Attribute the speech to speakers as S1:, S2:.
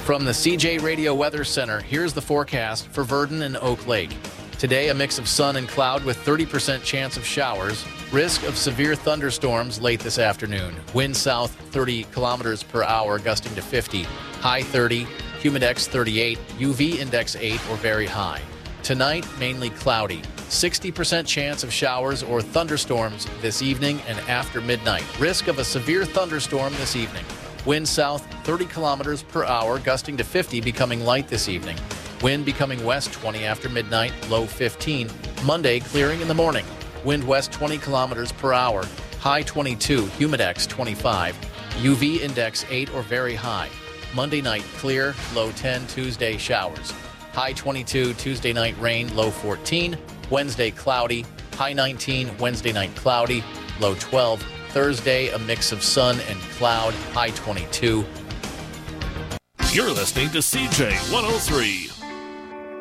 S1: From the CJ Radio Weather Center, here's the forecast for Verdon and Oak Lake. Today, a mix of sun and cloud with 30% chance of showers. Risk of severe thunderstorms late this afternoon. Wind south 30 kilometers per hour, gusting to 50. High 30, humidex 38, UV index 8 or very high. Tonight, mainly cloudy. 60% chance of showers or thunderstorms this evening and after midnight. Risk of a severe thunderstorm this evening. Wind south 30 kilometers per hour, gusting to 50, becoming light this evening. Wind becoming west 20 after midnight, low 15. Monday, clearing in the morning. Wind west 20 kilometers per hour, high 22, humidex 25, UV index 8 or very high. Monday night, clear, low 10, Tuesday, showers. High 22, Tuesday night, rain, low 14. Wednesday, cloudy, high 19, Wednesday night, cloudy, low 12. Thursday, a mix of sun and cloud, high 22.
S2: You're listening to CJ 103.